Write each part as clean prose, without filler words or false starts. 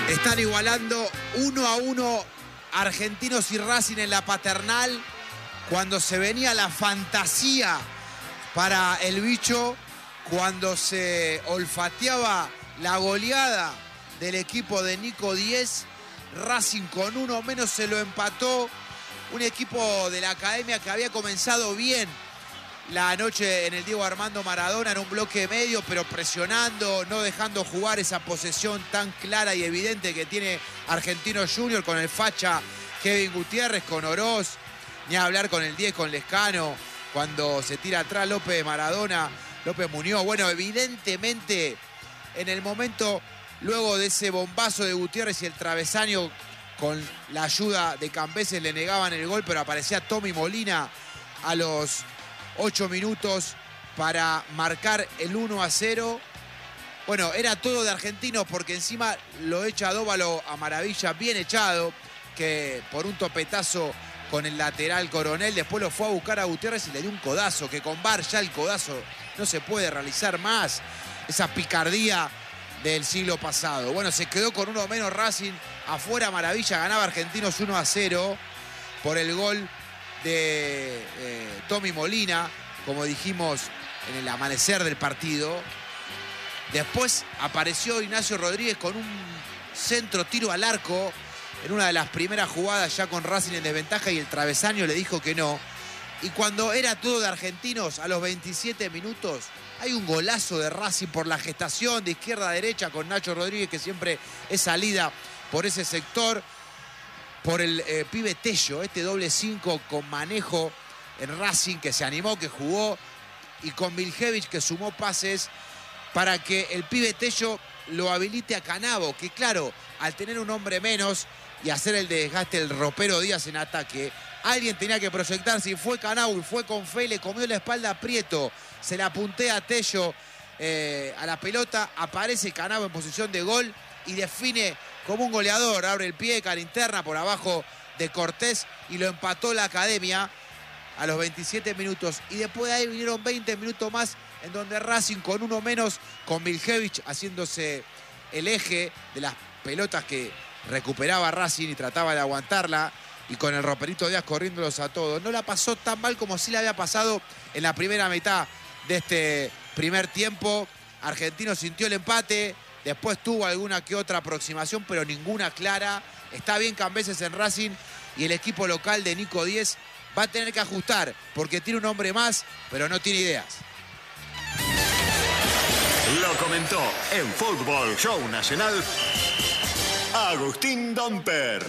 Están igualando 1-1 Argentinos y Racing en la Paternal, cuando se venía la fantasía para el bicho, cuando se olfateaba la goleada del equipo de Nico Díez. Racing con uno menos se lo empató. Un equipo de la academia que había comenzado bien la noche en el Diego Armando Maradona, en un bloque medio, pero presionando, no dejando jugar esa posesión tan clara y evidente que tiene Argentinos Junior con el facha Kevin Gutiérrez, con Oroz, ni hablar con el 10, con Lescano, cuando se tira atrás López Maradona, López Muñoz. Bueno, evidentemente en el momento, luego de ese bombazo de Gutiérrez y el travesaño, con la ayuda de Cambeses le negaban el gol, pero aparecía Tommy Molina a los 8 minutos para marcar el 1-0. Bueno, era todo de Argentinos, porque encima lo echa Dóvalo a maravilla, bien echado, que por un topetazo con el lateral Coronel, después lo fue a buscar a Gutiérrez y le dio un codazo, que con VAR ya el codazo no se puede realizar más. Esa picardía del siglo pasado. Bueno, se quedó con uno menos Racing, afuera maravilla, ganaba Argentinos 1-0 por el gol de Tommy Molina, como dijimos en el amanecer del partido. Después apareció Ignacio Rodríguez con un centro tiro al arco en una de las primeras jugadas, ya con Racing en desventaja, y el travesaño le dijo que no. Y cuando era todo de Argentinos, a los 27 minutos, hay un golazo de Racing por la gestación de izquierda a derecha con Nacho Rodríguez, que siempre es salida por ese sector, por el pibe Tello, este doble 5 con manejo en Racing, que se animó, que jugó, y con Viljevic, que sumó pases para que el pibe Tello lo habilite a Canavo, que claro, al tener un hombre menos y hacer el desgaste del ropero Díaz en ataque, alguien tenía que proyectarse, y fue Canavo, y fue con fe, le comió la espalda a Prieto, se la puntea a Tello a la pelota, aparece Canavo en posición de gol y define como un goleador, abre el pie, cara interna por abajo de Cortés, y lo empató la academia a los 27 minutos. Y después de ahí vinieron 20 minutos más, en donde Racing con uno menos, con Viljevic haciéndose el eje de las pelotas que recuperaba Racing y trataba de aguantarla, y con el Roperito Díaz corriéndolos a todos. No la pasó tan mal como sí la había pasado en la primera mitad de este primer tiempo. Argentino sintió el empate, después tuvo alguna que otra aproximación, pero ninguna clara. Está bien Cambeses en Racing, y el equipo local de Nico Díez va a tener que ajustar, porque tiene un hombre más, pero no tiene ideas. Lo comentó en Fútbol Show Nacional Agustín Domper.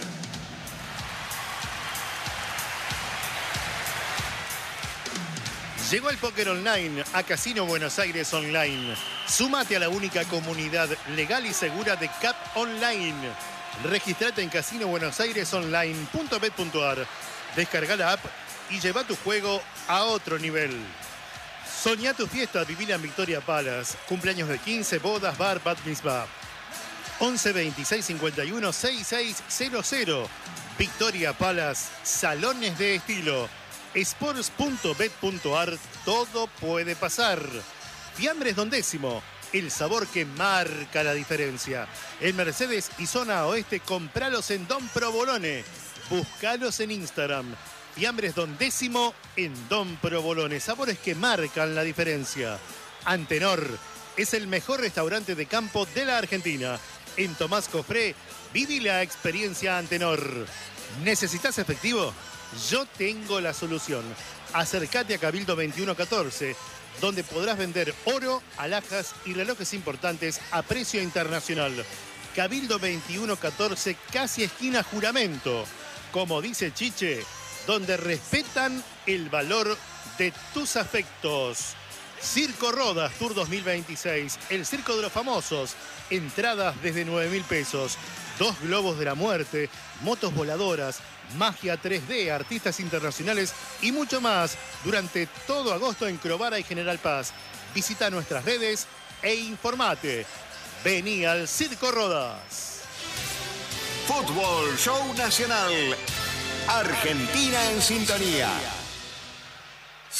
Llegó el póker online a Casino Buenos Aires Online. Súmate a la única comunidad legal y segura de CAP Online. Registrate en casinobuenosairesonline.bet.ar. Descarga la app y lleva tu juego a otro nivel. Soñá tu fiesta, vivila en Victoria Palace. Cumpleaños de 15, bodas, bar, bat mitzvah. 11 26 51 6600. Victoria Palace, salones de estilo. Sports.bet.ar, todo puede pasar. Fiambres Don Décimo, el sabor que marca la diferencia. En Mercedes y zona oeste, compralos en Don Provolone. Buscalos en Instagram. Fiambres Don Décimo en Don Provolone. Sabores que marcan la diferencia. Antenor es el mejor restaurante de campo de la Argentina. En Tomás Cofré, viví la experiencia Antenor. ¿Necesitas efectivo? Yo tengo la solución. Acércate a Cabildo 2114, donde podrás vender oro, alhajas y relojes importantes a precio internacional. Cabildo 2114, casi esquina Juramento. Como dice Chiche, donde respetan el valor de tus afectos. Circo Rodas Tour 2026, el circo de los famosos. Entradas desde 9.000 pesos. 2 globos de la muerte, motos voladoras, magia 3D, artistas internacionales y mucho más durante todo agosto en Crovara y General Paz. Visita nuestras redes e informate. Vení al Circo Rodas. Fútbol Show Nacional. Argentina en sintonía.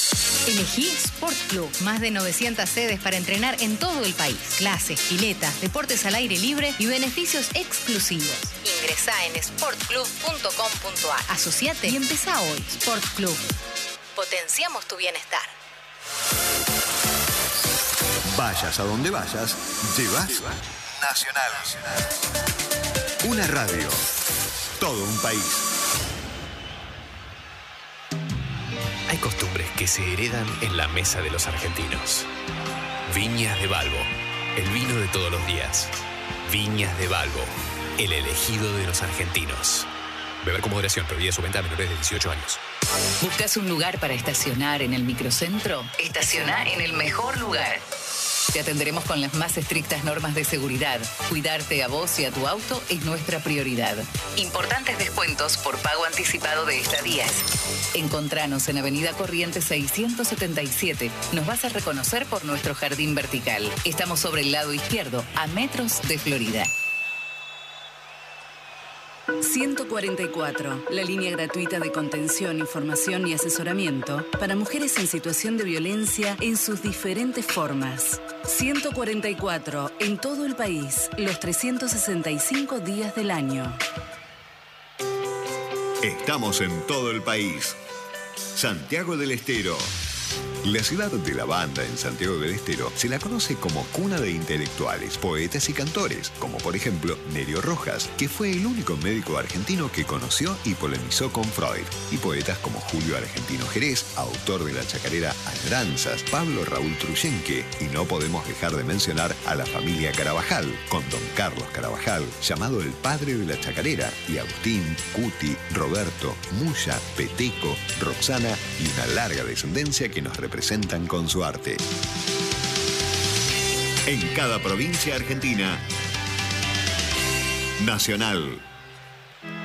Elegí Sport Club. Más de 900 sedes para entrenar en todo el país. Clases, piletas, deportes al aire libre y beneficios exclusivos. Ingresá en sportclub.com.ar. Asociate y empezá hoy. Sport Club. Potenciamos tu bienestar. Vayas a donde vayas, llevas Nacional. Una radio. Todo un país. Hay costumbres que se heredan en la mesa de los argentinos. Viñas de Balbo, el vino de todos los días. Viñas de Balbo, el elegido de los argentinos. Beber con moderación, prohibida su venta a menores de 18 años. ¿Buscas un lugar para estacionar en el microcentro? Estaciona en el mejor lugar. Te atenderemos con las más estrictas normas de seguridad. Cuidarte a vos y a tu auto es nuestra prioridad. Importantes descuentos por pago anticipado de estadías. Encontranos en Avenida Corrientes 677. Nos vas a reconocer por nuestro jardín vertical. Estamos sobre el lado izquierdo, a metros de Florida. 144, la línea gratuita de contención, información y asesoramiento para mujeres en situación de violencia en sus diferentes formas. 144, en todo el país, los 365 días del año. Estamos en todo el país. Santiago del Estero. La ciudad de la banda en Santiago del Estero se la conoce como cuna de intelectuales, poetas y cantores, como por ejemplo Nerio Rojas, que fue el único médico argentino que conoció y polemizó con Freud, y poetas como Julio Argentino Jerez, autor de la chacarera Añoranzas, Pablo Raúl Truyenque, y no podemos dejar de mencionar a la familia Carabajal, con don Carlos Carabajal, llamado el padre de la chacarera, y Agustín, Cuti, Roberto, Muya, Peteco, Roxana y una larga descendencia que nos representan con su arte. En cada provincia argentina, Nacional.